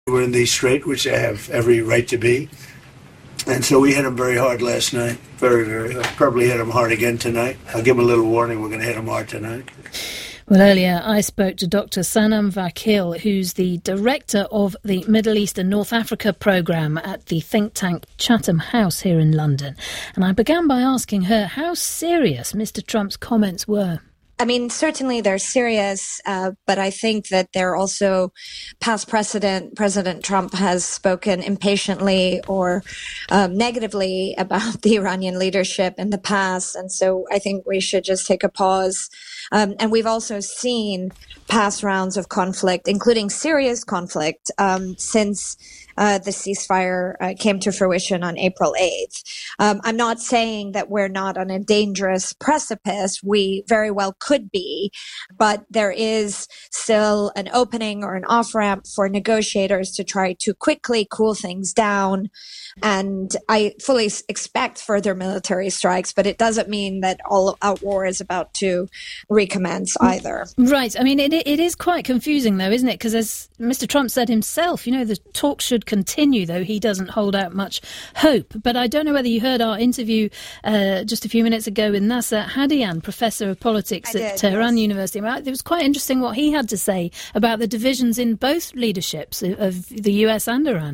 We're in the strait, which they have every right to be. And so we hit them very hard last night. Very, very hard. Probably hit them hard again tonight. I'll give them a little warning. We're going to hit them hard tonight. Well, earlier I spoke to Dr. Sanam Vakil, who's the director of the Middle East and North Africa programme at the think tank Chatham House here in London. And I began by asking her how serious Mr. Trump's comments were. I mean, certainly they're serious, but I think that they're also past precedent. President Trump has spoken impatiently or negatively about the Iranian leadership in the past. And so I think we should just take a pause. And we've also seen past rounds of conflict, including serious conflict, since the ceasefire came to fruition on April 8th. I'm not saying that we're not on a dangerous precipice. We very well could be, but there is still an opening or an off-ramp for negotiators to try to quickly cool things down. And I fully expect further military strikes, but it doesn't mean that all-out war is about to recommence either. Right. I mean, it is quite confusing, though, isn't it? Because as Mr. Trump said himself, you know, the talk should continue, though he doesn't hold out much hope. But I don't know whether you heard our interview just a few minutes ago with Nasser Hadian, Professor of Politics at Tehran University. It was quite interesting what he had to say about the divisions in both leaderships of the US and Iran.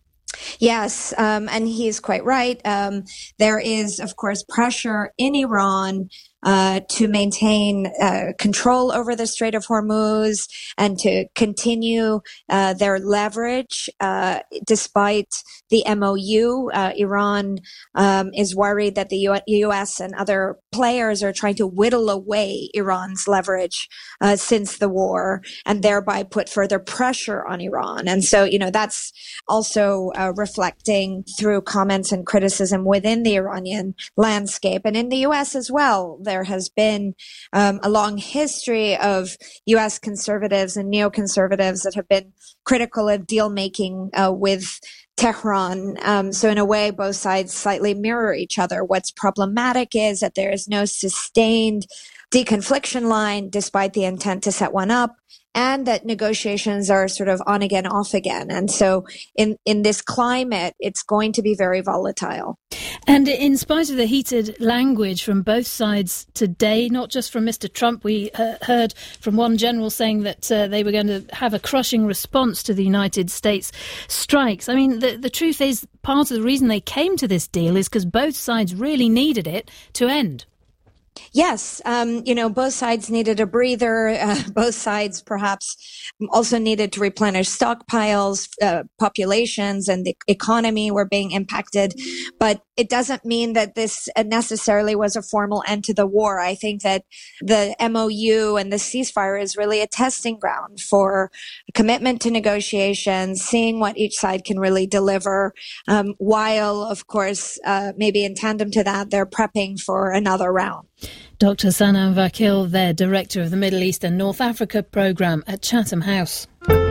Yes, and he's quite right. There is, of course, pressure in Iran to maintain control over the Strait of Hormuz and to continue their leverage despite the MOU. Iran is worried that the U.S. and other players are trying to whittle away Iran's leverage since the war and thereby put further pressure on Iran. And so, you know, that's also reflecting through comments and criticism within the Iranian landscape and in the U.S. as well. There has been a long history of U.S. conservatives and neoconservatives that have been critical of deal-making with Tehran. So in a way, both sides slightly mirror each other. What's problematic is that there is no sustained deconfliction line, despite the intent to set one up, and that negotiations are sort of on again, off again. And so in this climate, it's going to be very volatile. And in spite of the heated language from both sides today, not just from Mr. Trump, we heard from one general saying that they were going to have a crushing response to the United States strikes. I mean, the truth is, part of the reason they came to this deal is because both sides really needed it to end. Yes, you know, both sides needed a breather. Both sides perhaps also needed to replenish stockpiles. Populations and the economy were being impacted. But it doesn't mean that this necessarily was a formal end to the war. I think that the MOU and the ceasefire is really a testing ground for commitment to negotiations, seeing what each side can really deliver, while, of course, maybe in tandem to that, they're prepping for another round. Dr. Sanam Vakil, there, Director of the Middle East and North Africa programme at Chatham House.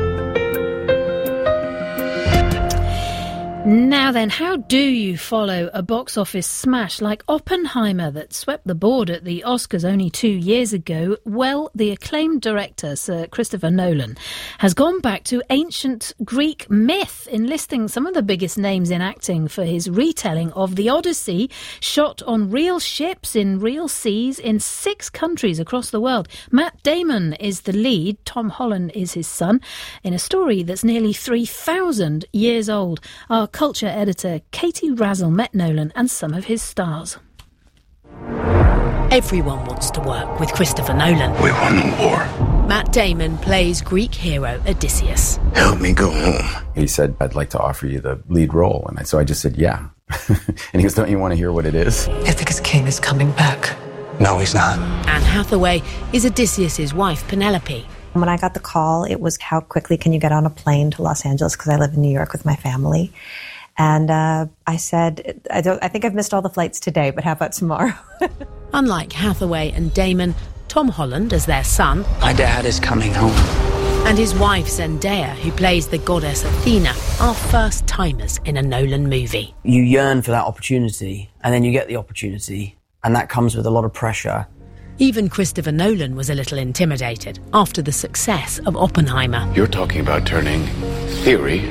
Now then, how do you follow a box office smash like Oppenheimer that swept the board at the Oscars only 2 years ago? Well, the acclaimed director, Sir Christopher Nolan, has gone back to ancient Greek myth, enlisting some of the biggest names in acting for his retelling of the Odyssey, shot on real ships in real seas in 6 countries across the world. Matt Damon is the lead, Tom Holland is his son, in a story that's nearly 3,000 years old. Our culture editor Katie Razzle met Nolan and some of his stars. Everyone wants to work with Christopher Nolan. We won the war. Matt Damon plays Greek hero Odysseus. Help me go home. He said, I'd like to offer you the lead role. And so I just said, yeah. And he goes, don't you want to hear what it is? Ithaca's king is coming back. No, he's not. Anne Hathaway is Odysseus' wife, Penelope. When I got the call, it was how quickly can you get on a plane to Los Angeles, because I live in New York with my family. And I said, I think I've missed all the flights today, but how about tomorrow? Unlike Hathaway and Damon, Tom Holland as their son, My dad is coming home. and his wife Zendaya, who plays the goddess Athena, are first-timers in a Nolan movie. You yearn for that opportunity, and then you get the opportunity, and that comes with a lot of pressure. Even Christopher Nolan was a little intimidated after the success of Oppenheimer. You're talking about turning theory